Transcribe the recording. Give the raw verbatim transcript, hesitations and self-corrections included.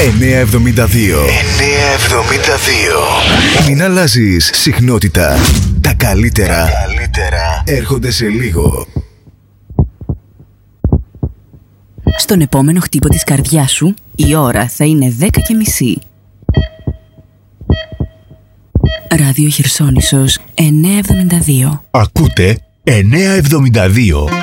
εννιακόσια εβδομήντα δύο. εννιακόσια εβδομήντα δύο. Μην αλλάζεις συχνότητα. Τα καλύτερα, Τα καλύτερα έρχονται σε λίγο. Στον επόμενο χτύπο της καρδιάς σου, η ώρα θα είναι δέκα και μισή. Ράδιο Χερσόνησος εννιακόσια εβδομήντα δύο. Ακούτε εννιακόσια εβδομήντα δύο.